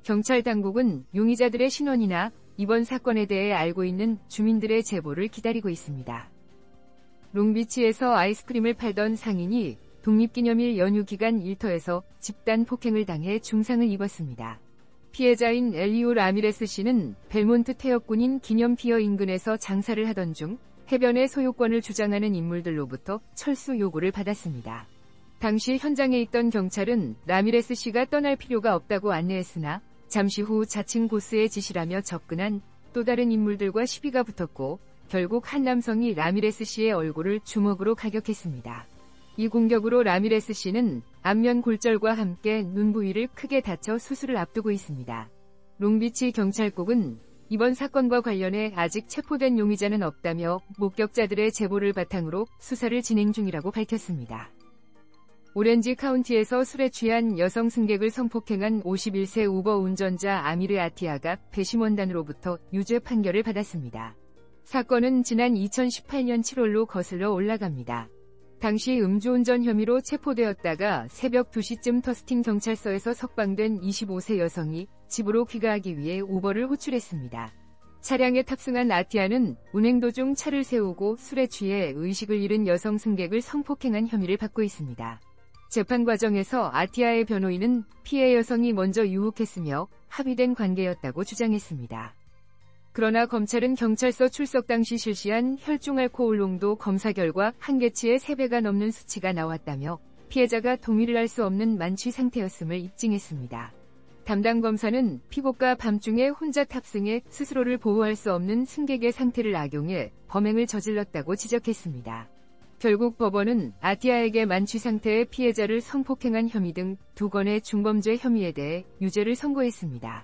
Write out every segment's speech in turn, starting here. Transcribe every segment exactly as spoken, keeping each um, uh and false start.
경찰 당국은 용의자들의 신원이나 이번 사건에 대해 알고 있는 주민들의 제보를 기다리고 있습니다. 롱비치에서 아이스크림을 팔던 상인이 독립기념일 연휴 기간 일터에서 집단 폭행을 당해 중상을 입었습니다. 피해자인 엘리오 라미레스 씨는 벨몬트 태역군인 기념피어 인근에서 장사를 하던 중 해변의 소유권을 주장하는 인물들로부터 철수 요구를 받았습니다. 당시 현장에 있던 경찰은 라미레스 씨가 떠날 필요가 없다고 안내했으나 잠시 후 자칭 보스의 지시라며 접근한 또 다른 인물들과 시비가 붙었고 결국 한 남성이 라미레스 씨의 얼굴을 주먹으로 가격했습니다. 이 공격으로 라미레스 씨는 안면 골절과 함께 눈 부위를 크게 다쳐 수술을 앞두고 있습니다. 롱비치 경찰국은 이번 사건과 관련해 아직 체포된 용의자는 없다며 목격자들의 제보를 바탕으로 수사를 진행 중이라고 밝혔습니다. 오렌지 카운티에서 술에 취한 여성 승객을 성폭행한 오십일 세 우버 운전자 아미르 아티아가 배심원단으로부터 유죄 판결을 받았습니다. 사건은 지난 이천십팔 년 칠월로 거슬러 올라갑니다. 당시 음주운전 혐의로 체포되었다가 새벽 두 시쯤 터스틴 경찰서에서 석방된 이십오 세 여성이 집으로 귀가하기 위해 우버를 호출했습니다. 차량에 탑승한 아티아는 운행 도중 차를 세우고 술에 취해 의식을 잃은 여성 승객을 성폭행한 혐의를 받고 있습니다. 재판 과정에서 아티아의 변호인은 피해 여성이 먼저 유혹했으며 합의된 관계였다고 주장했습니다. 그러나 검찰은 경찰서 출석 당시 실시한 혈중 알코올 농도 검사 결과 한계치의 세 배가 넘는 수치가 나왔다며 피해자가 동의를 할 수 없는 만취 상태였음을 입증했습니다. 담당 검사는 피고가 밤중에 혼자 탑승해 스스로를 보호할 수 없는 승객의 상태를 악용해 범행을 저질렀다고 지적했습니다. 결국 법원은 아티아에게 만취 상태의 피해자를 성폭행한 혐의 등 두 건의 중범죄 혐의에 대해 유죄를 선고했습니다.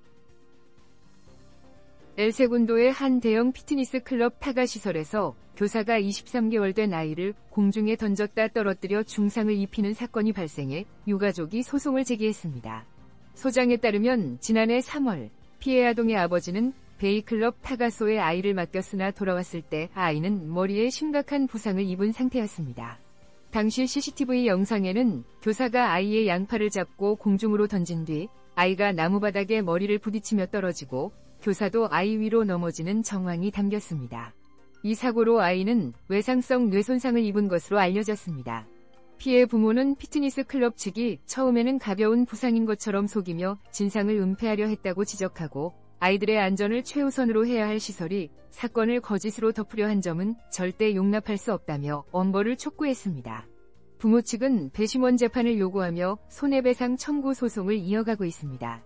엘세군도의 한 대형 피트니스 클럽 타가 시설에서 교사가 이십삼 개월 된 아이를 공중에 던졌다 떨어뜨려 중상을 입히는 사건이 발생해 유가족이 소송을 제기했습니다. 소장에 따르면 지난해 삼월 피해 아동의 아버지는 베이클럽 타가소에 아이를 맡겼으나 돌아왔을 때 아이는 머리에 심각한 부상을 입은 상태였습니다. 당시 씨씨티비 영상에는 교사가 아이의 양팔을 잡고 공중으로 던진 뒤 아이가 나무바닥에 머리를 부딪히며 떨어지고 교사도 아이 위로 넘어지는 정황이 담겼습니다. 이 사고로 아이는 외상성 뇌손상을 입은 것으로 알려졌습니다. 피해 부모는 피트니스 클럽 측이 처음에는 가벼운 부상인 것처럼 속이며 진상을 은폐하려 했다고 지적하고 아이들의 안전을 최우선으로 해야 할 시설이 사건을 거짓으로 덮으려 한 점은 절대 용납할 수 없다며 엄벌을 촉구했습니다. 부모 측은 배심원 재판을 요구하며 손해배상 청구 소송을 이어가고 있습니다.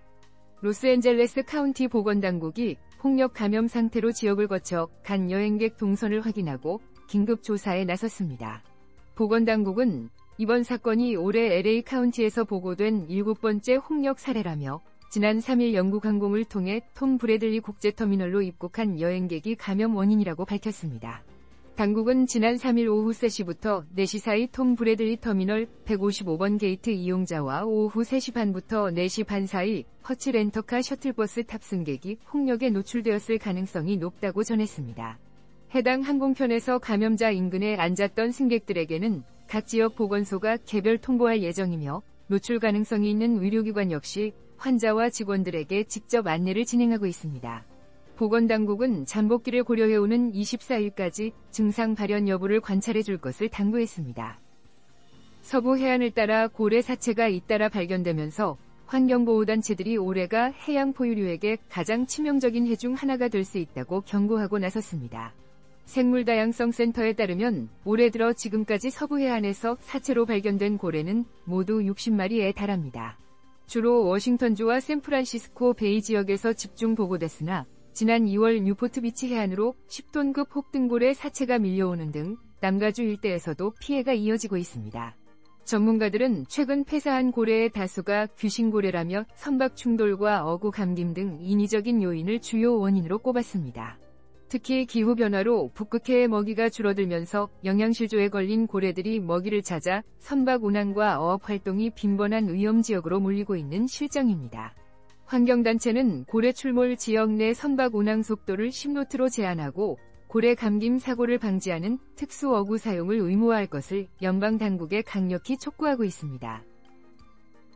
로스앤젤레스 카운티 보건당국이 폭력 감염 상태로 지역을 거쳐 간 여행객 동선을 확인하고 긴급 조사에 나섰습니다. 보건당국은 이번 사건이 올해 엘에이 카운티에서 보고된 일곱 번째 홍역 사례라며 지난 삼 일 영국 항공을 통해 톰 브래들리 국제터미널로 입국한 여행객이 감염 원인이라고 밝혔습니다. 당국은 지난 삼 일 오후 세 시부터 네 시 사이 톰 브래들리 터미널 백오십오 번 게이트 이용자와 오후 세 시 반부터 네 시 반 사이 허츠 렌터카 셔틀버스 탑승객이 홍역에 노출되었을 가능성이 높다고 전했습니다. 해당 항공편에서 감염자 인근에 앉았던 승객들에게는 각 지역 보건소가 개별 통보할 예정이며 노출 가능성이 있는 의료기관 역시 환자와 직원들에게 직접 안내를 진행하고 있습니다. 보건당국은 잠복기를 고려해오는 이십사 일까지 증상 발현 여부를 관찰해줄 것을 당부했습니다. 서부 해안을 따라 고래 사체가 잇따라 발견되면서 환경보호단체들이 올해가 해양 포유류에게 가장 치명적인 해 중 하나가 될 수 있다고 경고하고 나섰습니다. 생물다양성센터에 따르면 올해 들어 지금까지 서부 해안에서 사체로 발견된 고래는 모두 육십 마리에 달합니다. 주로 워싱턴주와 샌프란시스코 베이 지역에서 집중 보고됐으나 지난 이월 뉴포트 비치 해안으로 십 톤급 혹등고래 사체가 밀려오는 등 남가주 일대에서도 피해가 이어지고 있습니다. 전문가들은 최근 폐사한 고래의 다수가 귀신고래라며 선박 충돌과 어구 감김 등 인위적인 요인을 주요 원인으로 꼽았습니다. 특히 기후변화로 북극해의 먹이가 줄어들면서 영양실조에 걸린 고래들이 먹이를 찾아 선박 운항과 어업 활동이 빈번한 위험지역으로 몰리고 있는 실정입니다. 환경단체는 고래 출몰 지역 내 선박 운항 속도를 십 노트로 제한하고 고래 감김 사고를 방지하는 특수 어구 사용을 의무화할 것을 연방당국에 강력히 촉구하고 있습니다.